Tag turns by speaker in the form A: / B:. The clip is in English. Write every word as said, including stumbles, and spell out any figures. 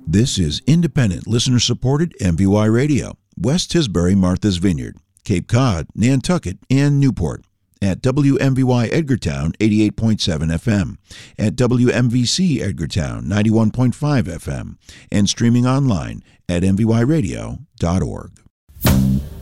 A: This is independent, listener-supported M V Y Radio, West Tisbury, Martha's Vineyard, Cape Cod, Nantucket, and Newport. At W M V Y Edgartown, eighty-eight point seven F M, at W M V C Edgartown, ninety-one point five F M, and streaming online at m v y radio dot org.